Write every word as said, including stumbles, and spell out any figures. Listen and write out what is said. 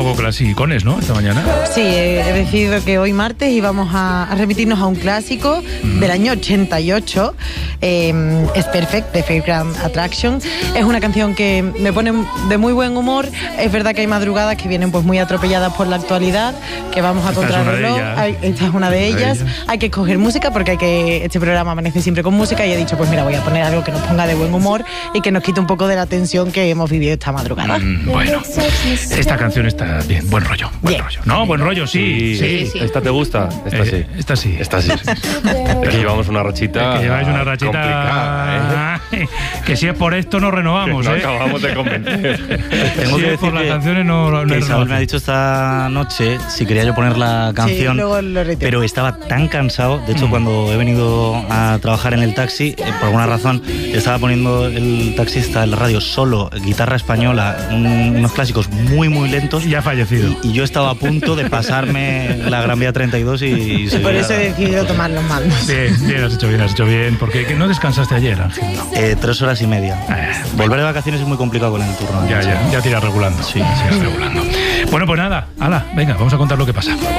poco clasicones, ¿no? Esta mañana. Sí, he decidido que hoy martes íbamos a, a remitirnos a un clásico mm. del año ochenta y ocho. Eh, es Perfect, de Fairground Attraction. Es una canción que me pone de muy buen humor. Es verdad que hay madrugadas que vienen pues muy atropelladas por la actualidad, que vamos a contrarreloj. Esta es una de ellas. Una de ellas. Hay que escoger música porque hay que este programa amanece siempre con música y he dicho, pues mira, voy a poner algo que nos ponga de buen humor y que nos quite un poco de la tensión que hemos vivido esta madrugada. Mm, bueno, esta canción está bien, buen rollo, buen bien. rollo. No, buen rollo, sí, sí. sí, sí. Esta te gusta, esta eh, sí. Esta sí. Esta sí. Es que llevamos una rachita. Es que lleváis una rachita complicada, ¿eh? Que si es por esto no renovamos, no ¿eh? acabamos de convencer. Tengo si que es por decir las que, canciones no, no que Isabel me ha dicho esta noche si quería yo poner la canción, sí, luego lo retiro. Pero estaba tan cansado. De hecho, mm. cuando he venido a trabajar en el taxi, eh, por alguna razón estaba poniendo el taxista en la radio solo guitarra española, un, unos clásicos muy muy lentos. Y ha fallecido. Y, y yo estaba a punto de pasarme la Gran Vía treinta y dos y, y, y por eso he decidido tomar los mandos. Bien, bien, has hecho bien, has hecho bien. Porque no descansaste ayer, Ángel. No. Eh, tres horas y media. Eh, Volver de vacaciones es muy complicado con el turno. Ya, ya, ya te irás regulando. Sí, sí, regulando. Bueno, pues nada, ala, venga, vamos a contar lo que pasa.